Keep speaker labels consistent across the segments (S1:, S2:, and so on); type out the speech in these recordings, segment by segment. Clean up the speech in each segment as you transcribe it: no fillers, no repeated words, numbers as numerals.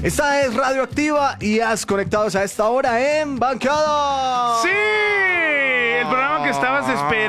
S1: Esta es Radioactiva y has conectados a esta hora en Bancada.
S2: ¡Sí! El programa que estabas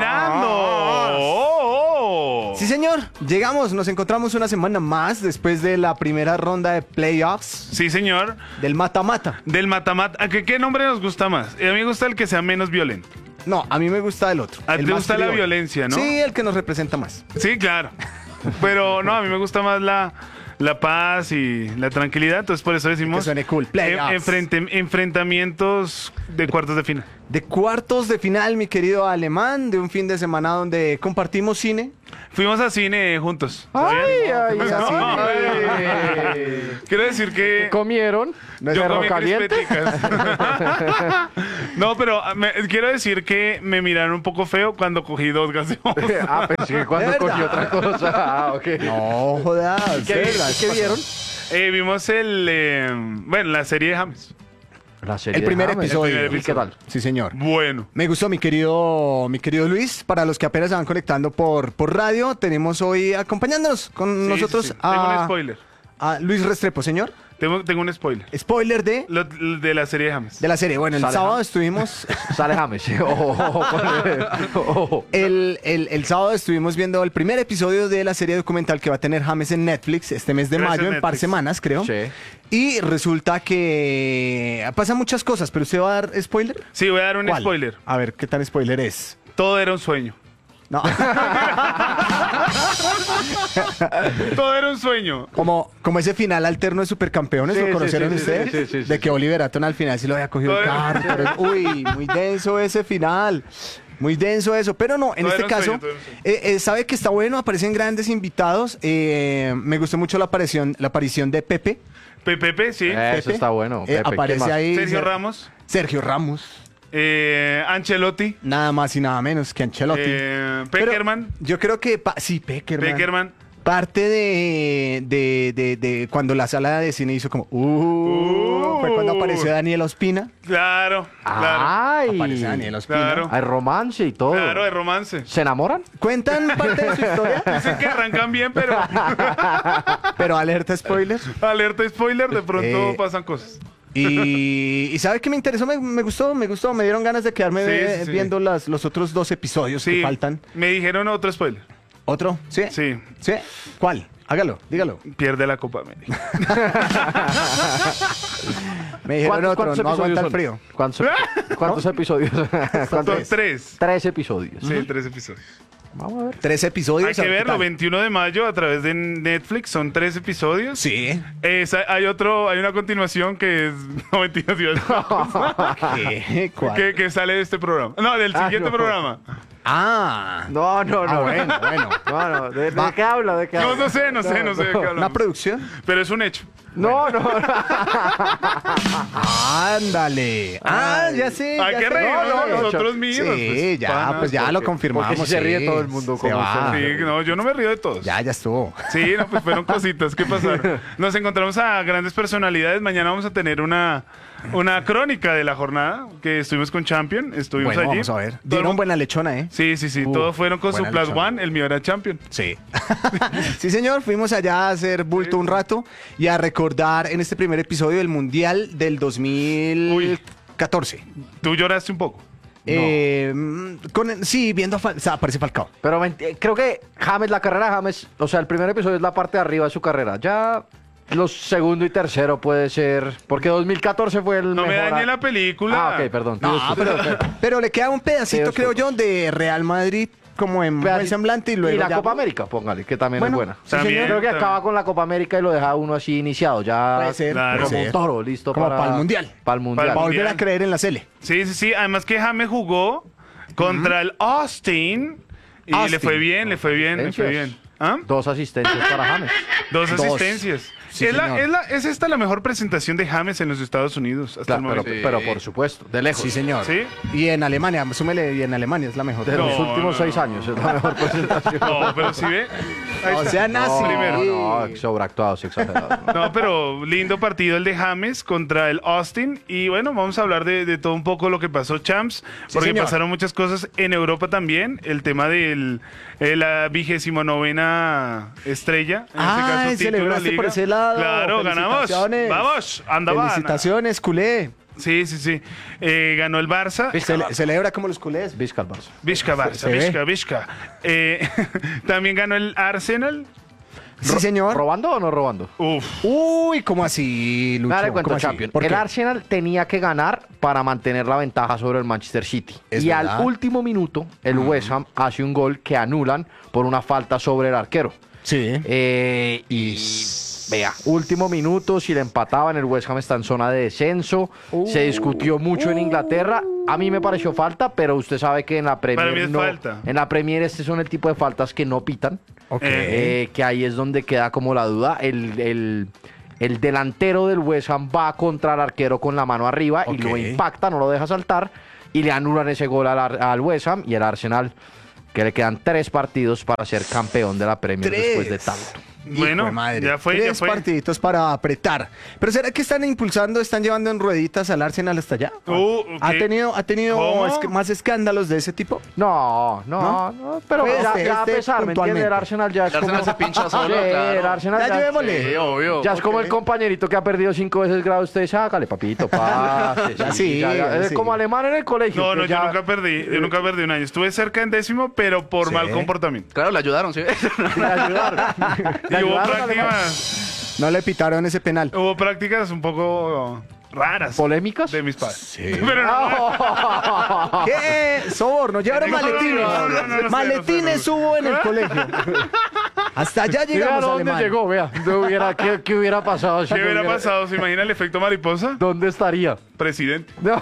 S2: esperando.
S1: Sí, señor. Llegamos, nos encontramos una semana más después de la primera ronda de playoffs.
S2: Sí, señor.
S1: Del mata-mata.
S2: Del mata-mata. ¿Qué nombre nos gusta más? A mí me gusta el que sea menos violento.
S1: No, a mí me gusta el otro.
S2: A ti
S1: el
S2: te
S1: más
S2: gusta la
S1: criollo.
S2: violencia, ¿no?
S1: Sí, el que nos representa más.
S2: Sí, claro. Pero no, a mí me gusta más la paz y la tranquilidad. Entonces por eso decimos...
S1: Que suene cool. Playoffs.
S2: Enfrentamientos de cuartos de final.
S1: De cuartos de final, mi querido Alemán, de un fin de semana donde compartimos cine.
S2: Fuimos a cine juntos.
S3: Ay, ay,
S1: Fuimos a
S3: ay.
S1: cine.
S2: Quiero decir que...
S3: ¿Comieron?
S1: No es
S2: Yo
S3: ¿Perro
S2: comí
S3: caliente?
S2: crispeticas. No, pero quiero decir que me miraron un poco feo cuando cogí 2 gaseosas.
S3: Pensé que cuando
S1: ¿De
S3: cogí
S1: verdad?
S3: otra cosa. Ok.
S1: No, jodas.
S3: ¿Qué vieron?
S2: Vimos la serie de James.
S3: La serie
S1: El
S3: de
S1: primer
S3: James.
S1: episodio.
S2: El primer
S3: ¿Y qué tal?
S1: Sí, señor.
S2: Bueno.
S1: Me gustó mi querido Luis. Para los que apenas se van conectando por radio, tenemos hoy acompañándonos con
S2: Sí,
S1: nosotros
S2: sí, sí. Tengo un spoiler.
S1: a Luis Restrepo, señor.
S2: Tengo un spoiler.
S1: Spoiler de
S2: De la serie de James.
S1: la serie. Bueno, el
S3: Sale
S1: sábado
S3: James.
S1: estuvimos...
S3: Sale James. Ojo.
S1: El sábado estuvimos viendo el primer episodio de la serie documental que va a tener James en Netflix este mes de
S2: Gracias,
S1: mayo, en par
S2: Netflix.
S1: semanas, creo.
S3: Sí.
S1: Y resulta que pasan muchas cosas, pero ¿usted va a dar spoiler?
S2: Sí, voy a dar un
S1: ¿Cuál?
S2: spoiler.
S1: A ver, ¿qué tan spoiler es?
S2: Todo era un sueño.
S1: No.
S2: Todo era un sueño.
S1: Como ese final alterno de Supercampeones,
S3: Sí,
S1: ¿lo
S3: sí,
S1: conocieron
S3: sí,
S1: ustedes?
S3: sí, sí, sí,
S1: De
S3: sí.
S1: que Oliver Atom al final sí lo había cogido el carro. pero- uy, muy denso ese final. Muy denso eso. Pero no, en
S2: Todo
S1: este
S2: era un
S1: caso,
S2: sueño, todo era un
S1: sabe que está bueno, aparecen grandes invitados. Me gustó mucho la aparición de Pepe.
S2: Pepe, sí.
S3: Eso
S1: Pepe.
S3: está bueno. Pepe, ¿quién
S1: aparece
S3: más?
S1: ahí.
S2: Sergio Ramos.
S1: Sergio Ramos.
S2: Ancelotti.
S1: Nada más y nada menos que Ancelotti. Pero
S2: Peckerman.
S1: yo creo que... sí, Peckerman.
S2: Peckerman.
S1: Parte de cuando la sala de cine hizo como... fue cuando apareció Daniel Ospina.
S2: Claro, claro.
S3: Ay.
S1: Aparece Daniel Ospina.
S2: Claro.
S3: Hay romance y todo.
S2: Claro, de romance.
S3: ¿Se enamoran?
S1: Cuentan parte de su historia,
S2: Dicen que arrancan bien, pero
S1: pero alerta spoiler.
S2: alerta spoiler, de pronto
S1: Eh,
S2: pasan cosas.
S1: Y ¿sabe qué me interesó? Me gustó. Me dieron ganas de quedarme
S2: Sí, sí, sí.
S1: viendo los otros 2 episodios
S2: Sí,
S1: que faltan.
S2: me dijeron otro spoiler.
S1: ¿Otro? ¿Sí?
S2: Sí,
S1: ¿Sí? ¿Cuál? Hágalo, dígalo.
S2: pierde la Copa América.
S1: Me dijeron otro, no
S3: episodios
S1: aguanta el
S3: son?
S1: frío.
S3: ¿Cuántos episodios?
S2: Son 3.
S3: 3 episodios.
S2: Sí, 3 episodios.
S3: Vamos a ver.
S1: 3 episodios.
S2: Hay que
S1: a ver qué
S2: verlo,
S1: tal.
S2: 21 de mayo a través de Netflix, son 3 episodios.
S1: Sí.
S2: Hay una continuación que es... No, mentiras,
S1: ¿Qué? ¿Cuál?
S2: que sale de este programa. No, del siguiente
S3: no.
S2: programa.
S1: Ah.
S3: No.
S1: Bueno.
S3: No. ¿De
S1: Va.
S3: qué habla? ¿De qué habla?
S2: No sé de qué hablamos.
S1: ¿Una producción?
S2: Pero es un hecho.
S3: No.
S1: Ándale. Ya sé.
S2: Hay
S1: ya
S2: que
S1: sé.
S2: reírnos
S3: No,
S2: de nosotros mismos.
S1: Sí,
S2: pues,
S1: ya,
S2: panas,
S1: pues ya lo
S2: porque-
S1: confirmamos.
S3: porque si se ríe
S1: sí.
S3: todo el mundo,
S1: Se
S3: como
S1: va.
S3: usted.
S2: Sí, no, yo no me río de todos.
S1: Ya estuvo.
S2: Sí, no, pues fueron cositas que pasaron. Nos encontramos a grandes personalidades. Mañana vamos a tener una crónica de la jornada que estuvimos con Champion. Estuvimos
S1: Bueno,
S2: allí.
S1: vamos a ver.
S2: Todo el
S1: Dieron
S2: mundo-
S1: buena lechona, ¿eh?
S2: Sí. Todos fueron con su
S1: buena
S2: Plus
S1: lucha.
S2: One. El mío era Champion.
S1: Sí. Sí, señor. Fuimos allá a hacer bulto un rato y a recordar en este primer episodio el Mundial del 2014.
S2: Tú lloraste un poco.
S1: Sí, viendo aparece Falcao.
S3: Pero creo que James, la carrera de James, o sea, el primer episodio es la parte de arriba de su carrera. Ya los segundo y tercero puede ser, porque 2014 fue el
S2: No me
S3: mejor
S2: dañe la película.
S3: Ok, perdón.
S1: No, pero le queda un pedacito,
S3: Sí,
S1: creo yo, de Real Madrid como en buen semblante y luego
S3: la
S1: ya-
S3: Copa América, póngale, que también
S1: Bueno,
S3: es buena.
S1: sí,
S2: También,
S1: señor.
S3: Creo que
S2: también.
S3: acaba con la Copa América y lo deja uno así iniciado, ya
S1: Puede ser,
S2: Claro.
S1: puede
S3: como
S1: ser.
S3: un toro, listo
S1: Como para el Mundial.
S3: Para el Mundial.
S1: Para volver
S2: Mundial.
S1: a creer en la Sele.
S2: Sí. Además que James jugó contra el Austin y
S1: Austin.
S2: le fue bien.
S3: Asistencias.
S2: ¿Ah?
S3: 2 asistencias para James.
S2: Dos
S1: Dos.
S2: asistencias.
S1: Sí,
S2: es
S1: señor.
S2: esta la mejor presentación de James en los Estados Unidos hasta
S3: Claro,
S2: el
S3: pero,
S2: momento.
S3: pero por supuesto, de lejos.
S1: Sí, señor.
S2: ¿Sí?
S1: Y en Alemania, súmele, y en Alemania es la mejor.
S3: De los
S2: No,
S3: últimos 6 años es la mejor presentación.
S2: No, pero si ve. Ahí
S1: O
S2: está.
S1: sea, nazi.
S2: Primero.
S3: No, sobreactuados, exagerados.
S2: No, pero lindo partido el de James contra el Austin. Y bueno, vamos a hablar de todo un poco lo que pasó, Champs, porque
S1: señor.
S2: pasaron muchas cosas en Europa también. El tema de la 29ª estrella. En este caso, título,
S1: celebraste
S2: liga.
S1: por ese lado. pasado.
S2: Claro, ganamos.
S1: Felicitaciones.
S2: Vamos, anda va.
S1: Felicitaciones, culé.
S2: Sí, sí, sí. Ganó el Barça.
S1: Celebra como los culés.
S3: Vizca al Barça.
S2: Vizca, Barça,
S1: Se ve.
S2: Vizca, Vizca. También ganó el Arsenal.
S1: Sí, señor.
S3: ¿Robando o no robando?
S2: Uf.
S1: Uy, ¿cómo así, Lucho?
S3: Dale
S1: ¿Cómo
S3: cuento,
S1: así?
S3: Champion.
S1: ¿Por
S3: El
S1: qué?
S3: Arsenal tenía que ganar para mantener la ventaja sobre el Manchester City.
S1: Es
S3: Y
S1: verdad.
S3: al último minuto, el West Ham hace un gol que anulan por una falta sobre el arquero.
S1: Sí.
S3: Y vea, último minuto, si le empataban, el West Ham está en zona de descenso. Se discutió mucho en Inglaterra. A mí me pareció falta, pero usted sabe que en la Premier
S2: Para mí es
S3: no.
S2: falta.
S3: En la Premier este son el tipo de faltas que no pitan.
S1: Ok.
S3: Que ahí es donde queda como la duda. El delantero del West Ham va contra el arquero con la mano arriba y
S1: Ok.
S3: lo impacta, no lo deja saltar y le anulan ese gol al West Ham y el Arsenal, que le quedan 3 partidos para ser campeón de la Premier después de tanto.
S2: Bueno,
S1: Hijo de madre.
S2: ya fue,
S1: 3
S2: ya fue.
S1: partiditos para apretar. Pero ¿será que están impulsando, están llevando en rueditas al Arsenal hasta allá?
S2: Ok.
S1: ¿Ha tenido
S2: ¿Cómo?
S1: más escándalos de ese tipo?
S3: No, pero
S1: Pues
S3: ya,
S1: este-
S3: ya a
S1: este
S3: pesar, ¿me entiende?
S1: puntualmente.
S3: El Arsenal ya es
S4: El Arsenal
S3: como...
S4: se pincha solo,
S3: Sí,
S4: claro.
S3: el Arsenal
S1: Ya
S3: ya,
S1: llevémosle.
S4: Sí, obvio.
S3: ya es como
S1: Ok.
S3: el compañerito que ha perdido 5 veces grado. Usted sácale, papito, pase.
S1: Ya sí,
S3: Es
S1: sí.
S3: como alemán en el colegio.
S2: No,
S3: que
S2: no,
S3: ya-
S2: yo nunca perdí un año. Estuve cerca en 10º, pero por
S1: Sí.
S2: mal comportamiento.
S4: Claro, le ayudaron, ¿sí?
S3: Le ayudaron. Le
S2: Y hubo
S3: ayudaron al alemán.
S2: prácticas,
S1: No le pitaron ese penal.
S2: hubo prácticas un poco raras
S3: ¿Polémicas?
S2: de mis padres.
S1: Sí.
S2: Pero no,
S1: ¿Qué? Soborno, llevaron
S2: No, no,
S1: maletines.
S2: no sé,
S1: Maletines hubo en el colegio. Hasta allá
S3: Mira
S1: llegamos,
S3: dónde
S1: alemán.
S3: llegó, vea. ¿Qué hubiera pasado? si
S2: ¿qué
S3: no
S2: hubiera pasado? ¿Se imagina el efecto mariposa?
S3: ¿Dónde estaría?
S2: Presidente.
S3: No.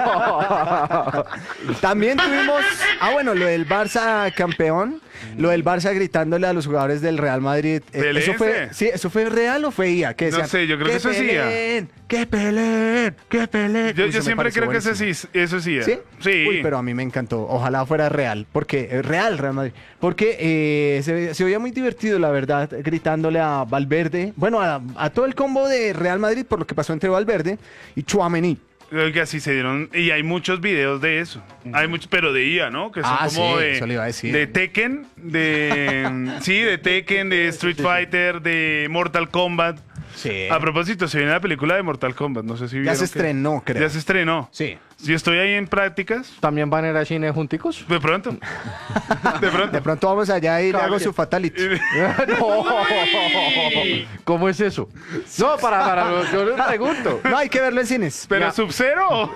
S1: También tuvimos, bueno, lo del Barça campeón, lo del Barça gritándole a los jugadores del Real Madrid. ¿Eso fue,
S2: Peléense.
S1: sí, eso fue real o fue IA? Que
S2: No
S1: decían,
S2: sé, yo creo que eso es IA".
S1: peleen, que peleen, que peleen.
S2: Yo
S1: Uy, eso me
S2: siempre
S1: pareció
S2: creo que
S1: buenísimo.
S2: eso sí.
S1: ¿Sí?
S2: Sí.
S1: Uy, pero a mí me encantó. Ojalá fuera real. Porque, Real Madrid. Porque se oía muy divertido, la verdad, gritándole a Valverde. Bueno, a todo el combo de Real Madrid por lo que pasó entre Valverde y Tchouaméni.
S2: Oiga, sí se dieron. Y hay muchos videos de eso. Hay muchos, pero de IA, ¿no? Que son
S1: Ah,
S2: como
S1: sí,
S2: de.
S1: eso le iba a decir.
S2: De Tekken, sí, de Tekken, de Street Fighter, de Mortal Kombat.
S1: Sí.
S2: A propósito, se viene la película de Mortal Kombat. No sé si
S1: Ya
S2: vieron
S1: se
S2: que-
S1: estrenó, creo.
S2: Ya se estrenó.
S1: Sí.
S2: Yo estoy ahí en prácticas.
S3: ¿También van a ir al cine junticos?
S2: De pronto. De pronto.
S1: De pronto vamos allá y le hago su fatality.
S3: No. ¿Cómo es eso? No, yo les pregunto.
S1: No, hay que verlo en cines.
S2: Pero
S3: Ya.
S2: Sub-Zero.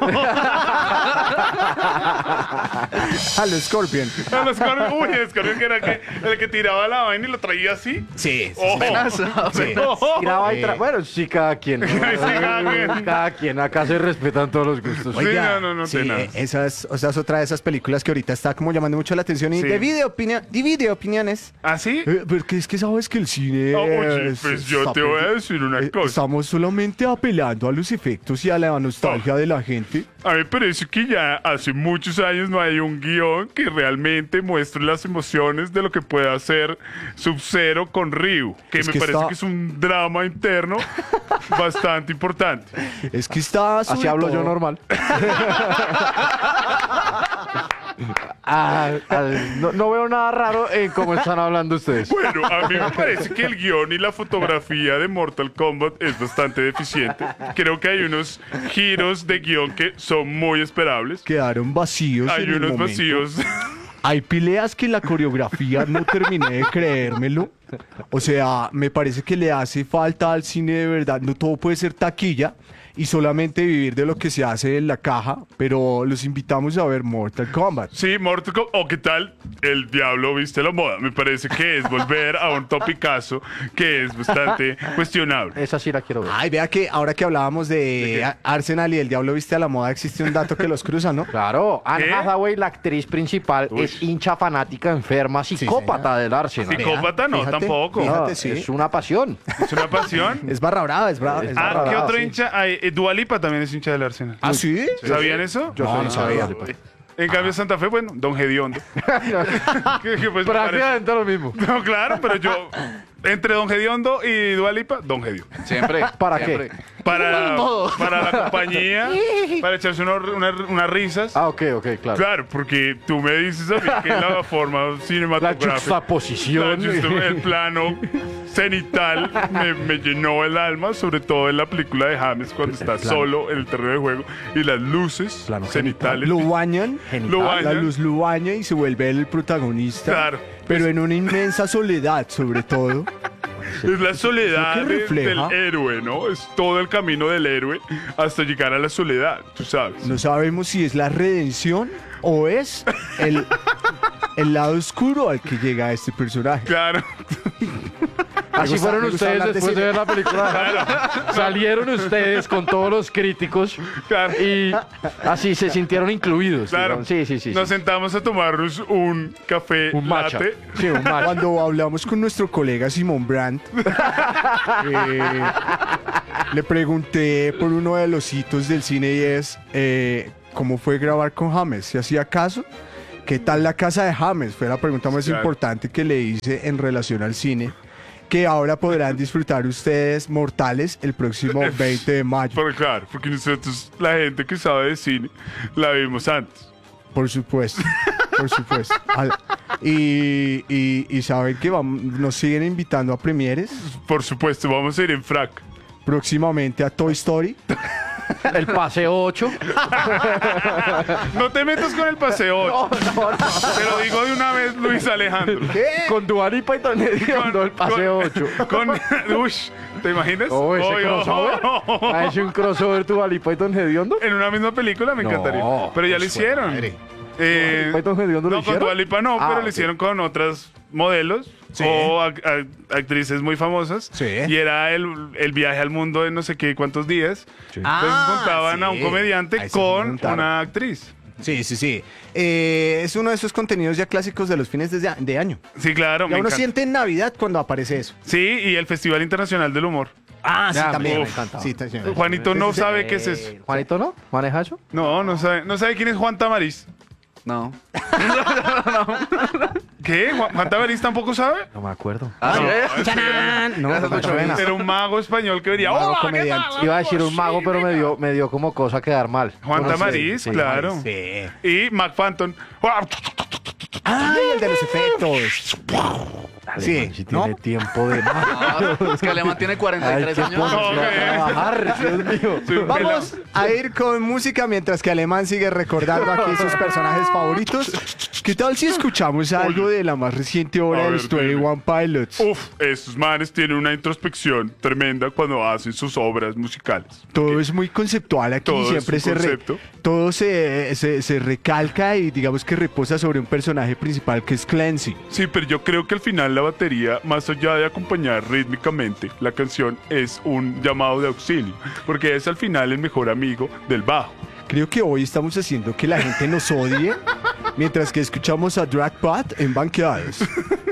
S1: A los Scorpion.
S2: A los Scorpion. Uy, el Scorpion que era el que tiraba la vaina y lo traía así.
S1: Sí.
S2: Ojo.
S1: Sí.
S2: Ojo.
S3: Tiraba y bueno, sí, cada quien. ¿no?
S2: Sí, cada quien.
S3: Cada quien. Acá se respetan todos los gustos.
S1: Oiga,
S2: no,
S1: sí,
S2: tenaz.
S1: esa es otra de esas películas que ahorita está como llamando mucho la atención y
S2: Sí.
S1: divide opiniones.
S2: ¿Ah, sí?
S1: Porque es que sabes que el cine.
S2: Oye,
S1: es-
S2: pues yo
S1: está
S2: te voy a
S1: pe-
S2: decir una cosa.
S1: Estamos solamente apelando a los efectos y a la nostalgia de la gente.
S2: A mí me parece que ya hace muchos años no hay un guión que realmente muestre las emociones de lo que puede hacer Sub-Zero con Ryu. Que
S1: Es
S2: me
S1: que
S2: parece
S1: está-
S2: que es un drama interno bastante importante.
S1: Es que está.
S3: Así
S1: sobre
S3: hablo yo
S1: todo-
S3: normal. No veo nada raro en cómo están hablando ustedes.
S2: Bueno, a mí me parece que el guión y la fotografía de Mortal Kombat es bastante deficiente. Creo que hay unos giros de guión que son muy esperables.
S1: Quedaron vacíos.
S2: Hay
S1: en el
S2: unos
S1: momento.
S2: vacíos.
S1: Hay peleas que la coreografía no terminé de creérmelo. O sea, me parece que le hace falta al cine de verdad. No todo puede ser taquilla y solamente vivir de lo que se hace en la caja, pero los invitamos a ver Mortal Kombat.
S2: Sí, Mortal Kombat. ¿O qué tal? El diablo viste la moda. Me parece que es volver a un topicazo que es bastante cuestionable.
S3: Esa sí la quiero ver.
S1: Ay, vea que ahora que hablábamos de Arsenal y el Diablo Viste a la Moda, existe un dato que los cruza, ¿no?
S3: Claro, Anne
S2: ¿Qué?
S3: Hathaway, la actriz principal,
S2: Uy.
S3: es hincha fanática, enferma, psicópata del Arsenal.
S2: Psicópata no,
S1: Fíjate,
S2: tampoco.
S1: fíjate.
S3: No,
S1: sí.
S3: es una pasión.
S2: Es una pasión.
S1: Es barra brava, es brava. es
S2: Ah,
S1: barra
S2: ¿qué
S1: brava,
S2: otro
S1: sí.
S2: hincha? Dua Lipa también es hincha del Arsenal.
S1: ¿Ah, sí?
S2: ¿Sabían eso?
S3: Yo
S1: No,
S3: soy
S1: no
S3: hincha de
S1: sabía.
S3: Dua Lipa.
S2: En cambio, Santa Fe, bueno, Don Gediondo. Que, pues, me parece-
S3: Prácticamente lo mismo.
S2: No, claro, pero yo Entre Don Gediondo y Dua Lipa, Don Gedio.
S4: Siempre.
S3: ¿Para
S4: siempre.
S2: Para la compañía, para echarse unas risas.
S3: Ah, ok, claro.
S2: Claro, porque tú me dices a mí que la forma
S3: La
S2: cinematográfica,
S3: juxtaposición.
S2: el plano cenital me llenó el alma, sobre todo en la película de James cuando está solo en el terreno de juego y las luces
S3: Plano
S2: cenitales.
S1: Lo bañan,
S2: Lo bañan.
S1: la luz lo baña y se vuelve el protagonista.
S2: Claro.
S1: Pero en una inmensa soledad, sobre todo.
S2: Es la soledad
S1: ¿Eso qué refleja?
S2: del héroe, ¿no? Es todo el camino del héroe hasta llegar a la soledad, tú sabes.
S1: No sabemos si es la redención o es el lado oscuro al que llega este personaje.
S2: Claro.
S3: Así
S1: gusta-
S3: fueron
S1: me gusta
S3: ustedes
S1: hablar de
S3: después de
S1: cine.
S3: ver la película. Salieron ustedes con todos los críticos
S2: Claro.
S3: y así se sintieron incluidos.
S2: Claro.
S3: digamos. Sí.
S2: Nos sentamos a tomarnos un café
S3: Un matcha.
S2: latte.
S3: Sí, un matcha.
S1: Cuando hablamos con nuestro colega Simón Brandt, le pregunté por uno de los hitos del cine y es cómo fue grabar con James, si hacía caso. ¿Qué tal la casa de James? Fue la pregunta más
S2: Claro.
S1: importante que le hice en relación al cine, que ahora podrán disfrutar ustedes mortales el próximo 20 de mayo.
S2: Claro, porque nosotros, la gente que sabe de cine, la vimos antes.
S1: Por supuesto, por supuesto. Y saben que nos siguen invitando a premieres,
S2: Por supuesto, vamos a ir en frac.
S1: próximamente a Toy Story.
S3: El paseo 8.
S2: No te metas con el paseo. Te lo digo de una vez, Luis Alejandro.
S3: Con Dua Lipa y Don Hediondo, el paseo 8.
S2: Ush, ¿te imaginas?
S3: Oh, ese
S2: Oy,
S3: crossover.
S2: oh.
S3: ¿Ha hecho un crossover Dua Lipa y Don Hediondo?
S2: En una misma película me
S3: No,
S2: encantaría. Pero ya lo
S1: pues,
S2: hicieron.
S1: madre.
S3: ¿Lipa y Don Hediondo lo
S2: No, con
S3: hicieron?
S2: Dua Lipa no,
S3: Ah,
S2: pero
S3: ok.
S2: lo hicieron con otras modelos
S1: Sí.
S2: o actrices muy famosas.
S1: Sí.
S2: Y era el viaje al mundo de no sé qué cuántos días. Entonces juntaban a un
S1: sí.
S2: comediante
S1: Ahí se
S2: con
S1: juntaron.
S2: una actriz.
S1: Sí. Es uno de esos contenidos ya clásicos de los fines de año.
S2: Sí, claro,
S1: Ya
S2: me
S1: uno
S2: encanta.
S1: siente en Navidad cuando aparece eso.
S2: Sí, y el Festival Internacional del Humor.
S1: Ah, sí,
S3: Ya,
S1: también.
S3: me encantaba.
S1: Sí, también.
S2: Juanito no sabe qué es eso.
S3: ¿Juanito no? ¿Maneja eso?
S2: No sabe quién es Juan Tamariz.
S4: No.
S2: ¿Qué? ¿Juan Tamariz tampoco sabe?
S3: No me acuerdo.
S1: ¡Charán! No,
S4: Gracias,
S1: no,
S4: Lucho.
S1: no,
S2: Era un mago español que venía.
S1: Mago
S2: ¡Hola, qué
S1: comediante.
S2: tal!
S3: Iba a decir un mago, pero me dio como cosa quedar mal.
S2: Juan
S3: Bueno, sí,
S2: Tamariz,
S3: sí.
S2: claro.
S1: Sí.
S2: Y Mac Phantom.
S1: ¡Ay, el de los efectos!
S3: Alemán sí tiene
S1: ¿no?
S3: tiempo de nada.
S4: No, es que Alemán tiene 43
S3: Hay
S4: años.
S3: que ponerlo a
S2: Ok.
S3: trabajar, Dios mío.
S2: Soy un
S1: Vamos a ir con música mientras que Alemán sigue recordando aquí sus personajes favoritos. ¿Qué tal si escuchamos algo de la más reciente obra
S2: A
S1: de
S2: ver,
S1: los
S2: dime.
S1: 21 Pilots?
S2: Uf, estos manes tienen una introspección tremenda cuando hacen sus obras musicales.
S1: Todo es muy conceptual aquí,
S2: Todo es
S1: siempre
S2: un concepto.
S1: todo se recalca y digamos que reposa sobre un personaje principal que es Clancy.
S2: Sí, pero yo creo que al final la batería, más allá de acompañar rítmicamente, la canción es un llamado de auxilio, porque es al final el mejor amigo del bajo.
S1: Creo que hoy estamos haciendo que la gente nos odie mientras que escuchamos a Dragpot en Banqueados.